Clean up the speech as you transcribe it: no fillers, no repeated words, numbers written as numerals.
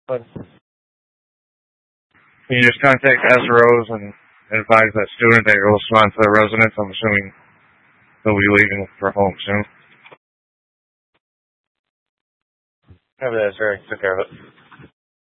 But can you just contact SROs and advise that student that you'll respond to the residents? I'm assuming they'll be leaving for home soon. Have that, sir. Took care of it.